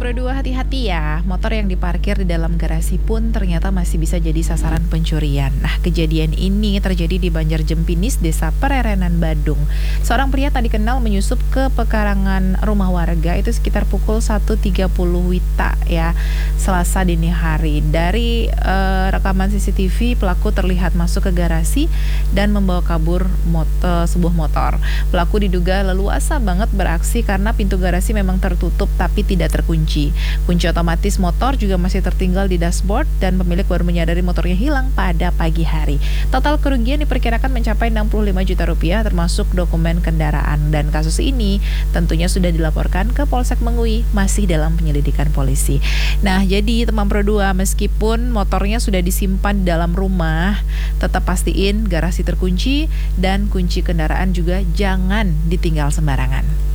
Pro 2 hati-hati ya, motor yang diparkir di dalam garasi pun ternyata masih bisa jadi sasaran pencurian. Nah, kejadian ini terjadi di Banjarjempinis, Desa Pererenan, Badung. Seorang pria tak dikenal menyusup ke pekarangan rumah warga itu sekitar pukul 1.30 WITA ya, Selasa dini hari. Dari rekaman CCTV, pelaku terlihat masuk ke garasi dan membawa kabur sebuah motor. Pelaku diduga leluasa banget beraksi karena pintu garasi memang tertutup tapi tidak terkunci. Kunci otomatis motor juga masih tertinggal di dashboard dan pemilik baru menyadari motornya hilang pada pagi hari. Total kerugian diperkirakan mencapai 65 juta rupiah termasuk dokumen kendaraan, dan kasus ini tentunya sudah dilaporkan ke Polsek Mengui, masih dalam penyelidikan polisi. Nah, jadi teman Pro 2, meskipun motornya sudah disimpan di dalam rumah, tetap pastiin garasi terkunci dan kunci kendaraan juga jangan ditinggal sembarangan.